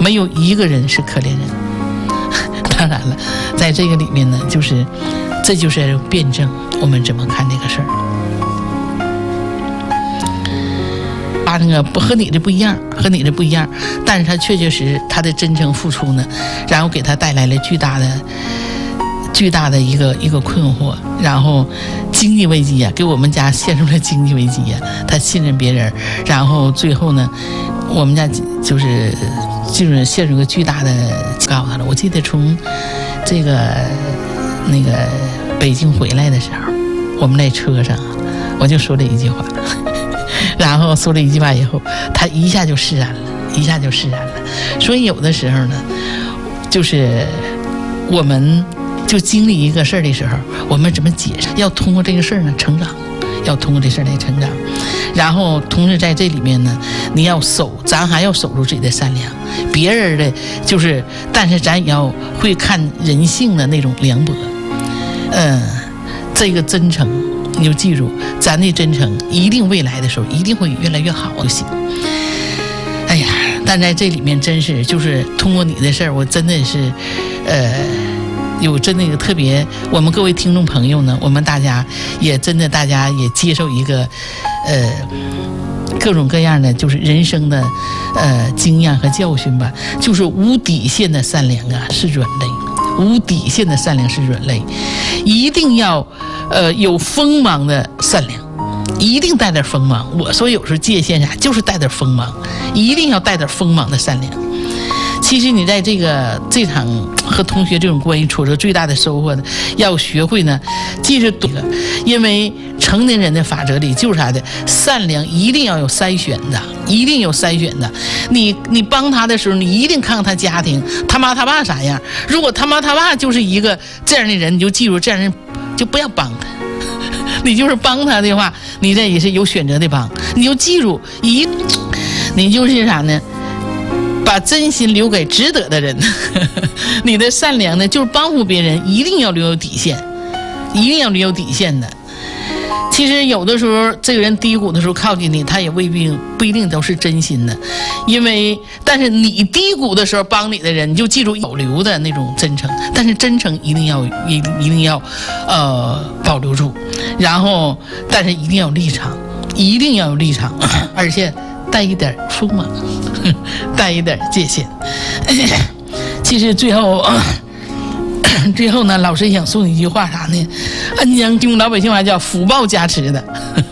没有一个人是可怜人。当然了，在这个里面呢，这就是辩证我们怎么看这个事儿。他那个和你的不一样，但是他确实他的真诚付出呢，然后给他带来了巨大的一个困惑，然后经济危机啊，给我们家陷入了经济危机啊。他信任别人，然后最后呢，我们家就是陷入一个巨大的告诉他了。我记得从这个那个北京回来的时候，我们在车上，我就说了一句话。然后说了一句话以后，他一下就释然了。所以有的时候呢，就是我们就经历一个事儿的时候，我们怎么解释？要通过这个事儿呢成长，然后同时在这里面呢，咱还要守住自己的善良，别人的但是咱也要会看人性的那种凉薄，这个真诚。你就记住，咱的真诚一定未来的时候一定会越来越好就行。哎呀，但在这里面真是通过你的事儿，我真的是有真的一个特别，我们各位听众朋友呢，我们大家也接受一个各种各样的人生的经验和教训吧，无底线的善良啊是软肋，无底线的善良是软肋，一定要有锋芒的善良，一定带点锋芒。我说有时候界限啥，带点锋芒，一定要带点锋芒的善良。其实你在这场和同学这种关系处着最大的收获的，要学会呢，记着这个，因为成年人的法则里啥的，善良一定要有筛选的，你帮他的时候，你一定看看他家庭，他妈他爸啥样。如果他妈他爸就是一个这样的人，你就记住这样人就不要帮他。你帮他的话，你这也是有选择的帮，你就记住你啥呢？把真心留给值得的人。你的善良呢，帮助别人一定要留有底线，的。其实有的时候这个人低谷的时候靠近你，他也不一定都是真心的，但是你低谷的时候帮你的人，你就记住保留的那种真诚，但是真诚一定要保留住，然后但是一定要有立场，而且带一点锋芒，带一点界限。其实最后呢，老师想送你一句话啥呢？恩将用老百姓话叫福报加持的。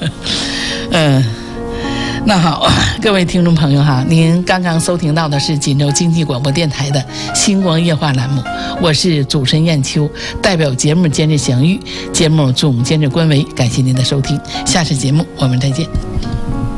那好，各位听众朋友哈，您刚刚收听到的是锦州经济广播电台的星光夜话栏目，我是主持人燕秋，代表节目监制祥玉，节目总监制关维，感谢您的收听，下次节目我们再见。